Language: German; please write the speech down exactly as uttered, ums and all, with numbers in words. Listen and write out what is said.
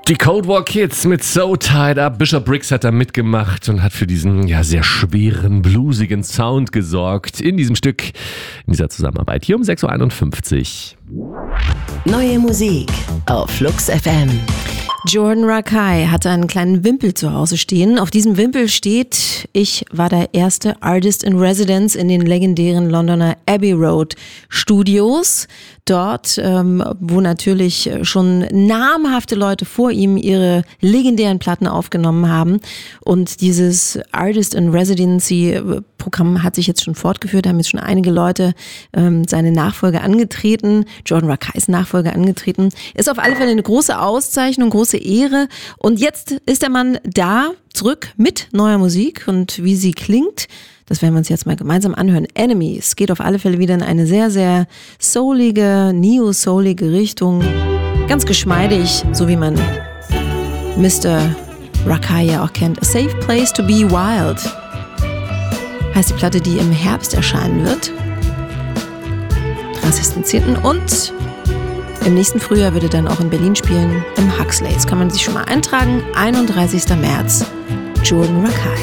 Die Cold War Kids mit So Tied Up. Bishop Briggs hat da mitgemacht und hat für diesen ja sehr schweren, bluesigen Sound gesorgt. In diesem Stück, in dieser Zusammenarbeit. Hier um sechs Uhr einundfünfzig. Neue Musik auf Flux F M. Jordan Rakei hatte einen kleinen Wimpel zu Hause stehen. Auf diesem Wimpel steht: Ich war der erste Artist in Residence in den legendären Londoner Abbey Road Studios. Dort, ähm, wo natürlich schon namhafte Leute vor ihm ihre legendären Platten aufgenommen haben. Und dieses Artist in Residency Programm hat sich jetzt schon fortgeführt, haben jetzt schon einige Leute ähm, seine Nachfolge angetreten, Jordan Rakeis Nachfolge angetreten. Ist auf alle Fälle eine große Auszeichnung, große Ehre. Und jetzt ist der Mann da, zurück mit neuer Musik. Und wie sie klingt, das werden wir uns jetzt mal gemeinsam anhören. Enemies geht auf alle Fälle wieder in eine sehr, sehr soulige, neo-soulige Richtung. Ganz geschmeidig, so wie man Mister Rakei ja auch kennt. A Safe Place to Be Wild heißt die Platte, die im Herbst erscheinen wird. dreißigsten zehnten Und im nächsten Frühjahr wird er dann auch in Berlin spielen, im Huxleys. Kann man sich schon mal eintragen. einunddreißigsten März, Jordan Rakei.